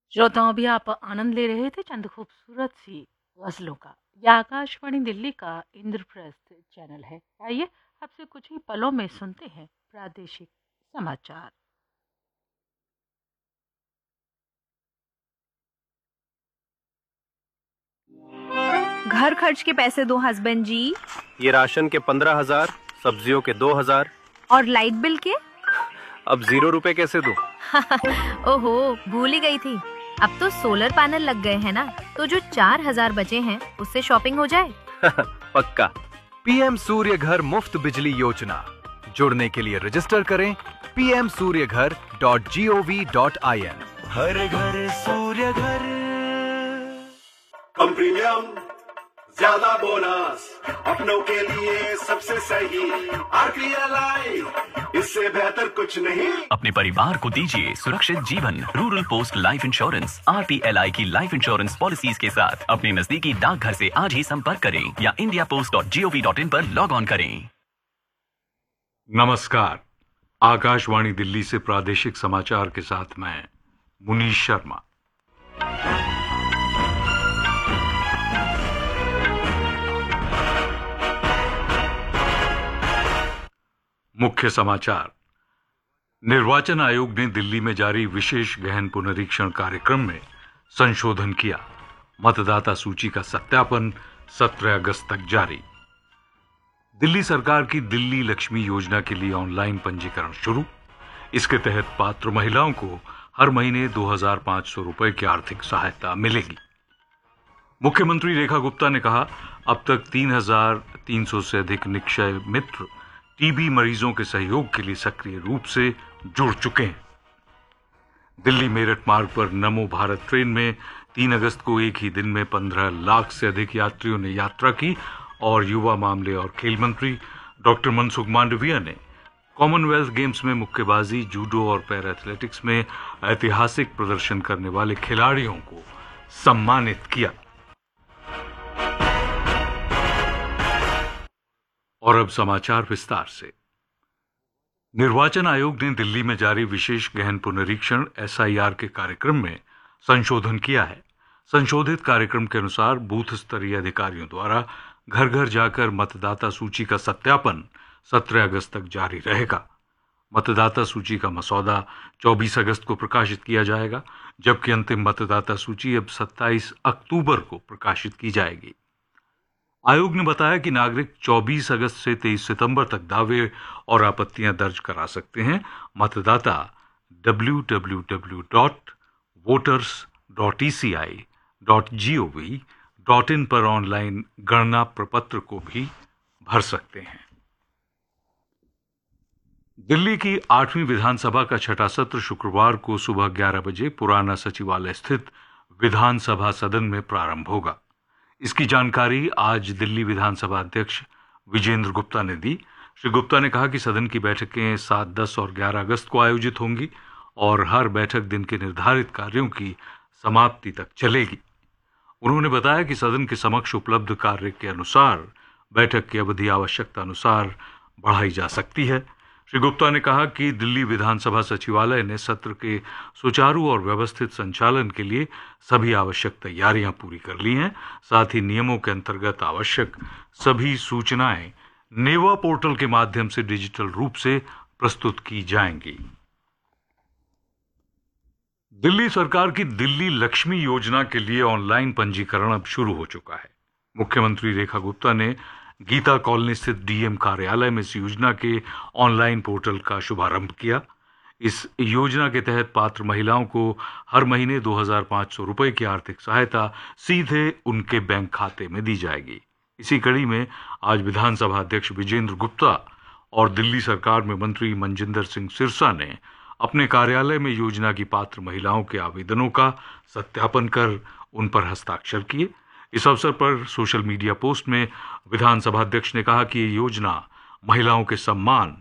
श्रोताओं भी आप आनंद ले रहे थे चंद खूबसूरत सी गजलों का। यह आकाशवाणी दिल्ली का इंद्रप्रस्थ चैनल है। आइए आपसे कुछ ही पलों में सुनते हैं प्रादेशिक समाचार। घर खर्च के पैसे दो हस्बैंड जी। ये राशन के 15,000, सब्जियों के 2,000। और लाइट बिल के? अब 0 रुपए कैसे दूं? ओहो, भूल ही गई थी। अब तो सोलर पैनल लग गए हैं ना, तो जो 4,000 बचे हैं उससे शॉपिंग हो जाए। पक्का। पीएम सूर्य घर मुफ्त बिजली योजना। जुड़ने के लिए रजिस्टर करें pmsuryaghar.gov.in। हर घर सूर्य घर। कम प्रीमियम, ज्यादा बोनस, अपनों के लिए सबसे सही। RPLI, इससे बेहतर कुछ नहीं। अपने परिवार को दीजिए सुरक्षित जीवन। Rural post life insurance RPLI की लाइफ इंश्योरेंस पॉलिसीज के साथ अपने नजदीकी डाकघर से आज ही संपर्क करें या indiapost.gov.in पर लॉग ऑन करें। नमस्कार, आकाशवाणी दिल्ली से प्रादेशिक समाचार के साथ मैं मुनीश शर्मा। मुख्य समाचार। निर्वाचन आयोग ने दिल्ली में जारी विशेष गहन पुनरीक्षण कार्यक्रम में संशोधन किया। मतदाता सूची का सत्यापन 17 अगस्त तक जारी। दिल्ली सरकार की दिल्ली लक्ष्मी योजना के लिए ऑनलाइन पंजीकरण शुरू। इसके तहत पात्र महिलाओं को हर महीने 2,500 रुपए की आर्थिक सहायता मिलेगी। मुख्यमंत्री रेखा गुप्ता ने कहा, अब तक 3,300 से अधिक निक्षय मित्र टीबी मरीजों के सहयोग के लिए सक्रिय रूप से जुड़ चुके हैं। दिल्ली मेरठ मार्ग पर नमो भारत ट्रेन में 3 अगस्त को एक ही दिन में 15 लाख से अधिक यात्रियों ने यात्रा की और युवा मामले और खेल मंत्री डॉक्टर मनसुख मांडविया ने कॉमनवेल्थ गेम्स में मुक्केबाजी, जूडो और पैरा एथलेटिक्स में ऐतिहासिक प्रदर्शन करने वाले खिलाड़ियों को सम्मानित किया। और अब समाचार विस्तार से। निर्वाचन आयोग ने दिल्ली में जारी विशेष गहन पुनरीक्षण SIR के कार्यक्रम में संशोधन किया है। संशोधित कार्यक्रम के अनुसार बूथ स्तरीय अधिकारियों द्वारा घर घर जाकर मतदाता सूची का सत्यापन 17 अगस्त तक जारी रहेगा। मतदाता सूची का मसौदा 24 अगस्त को प्रकाशित किया जाएगा, जबकि अंतिम मतदाता सूची अब 27 अक्टूबर को प्रकाशित की जाएगी। आयोग ने बताया कि नागरिक 24 अगस्त से 23 सितंबर तक दावे और आपत्तियां दर्ज करा सकते हैं। मतदाता www.voters.eci.gov.in पर ऑनलाइन गणना प्रपत्र को भी भर सकते हैं। दिल्ली की 8वीं विधानसभा का छठा सत्र शुक्रवार को सुबह 11 बजे पुराना सचिवालय स्थित विधानसभा सदन में प्रारंभ होगा। इसकी जानकारी आज दिल्ली विधानसभा अध्यक्ष विजेंद्र गुप्ता ने दी। श्री गुप्ता ने कहा कि सदन की बैठकें 7, 10 और 11 अगस्त को आयोजित होंगी और हर बैठक दिन के निर्धारित कार्यों की समाप्ति तक चलेगी। उन्होंने बताया कि सदन के समक्ष उपलब्ध कार्य के अनुसार बैठक की अवधि आवश्यकता अनुसार बढ़ाई जा सकती है। श्री गुप्ता ने कहा कि दिल्ली विधानसभा सचिवालय ने सत्र के सुचारू और व्यवस्थित संचालन के लिए सभी आवश्यक तैयारियां पूरी कर ली हैं। साथ ही नियमों के अंतर्गत आवश्यक सभी सूचनाएं नेवा पोर्टल के माध्यम से डिजिटल रूप से प्रस्तुत की जाएंगी। दिल्ली सरकार की दिल्ली लक्ष्मी योजना के लिए ऑनलाइन पंजीकरण अब शुरू हो चुका है। मुख्यमंत्री रेखा गुप्ता ने गीता कॉलोनी स्थित डीएम कार्यालय में इस योजना के ऑनलाइन पोर्टल का शुभारंभ किया। इस योजना के तहत पात्र महिलाओं को हर महीने 2,500 रुपए की आर्थिक सहायता सीधे उनके बैंक खाते में दी जाएगी। इसी कड़ी में आज विधानसभा अध्यक्ष विजेंद्र गुप्ता और दिल्ली सरकार में मंत्री मनजिंदर सिंह सिरसा ने अपने कार्यालय में योजना की पात्र महिलाओं के आवेदनों का सत्यापन कर उन पर हस्ताक्षर किए। इस अवसर पर सोशल मीडिया पोस्ट में विधानसभा अध्यक्ष ने कहा कि ये योजना महिलाओं के सम्मान